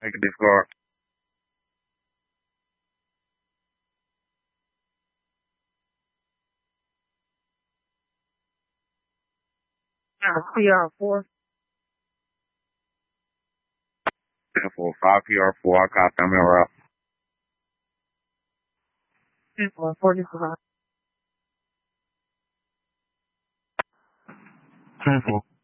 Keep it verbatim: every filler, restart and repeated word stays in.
Negative guard. P R four. ten four, five P R four, I copy, I'm in route. ten four, forty-five. ten four.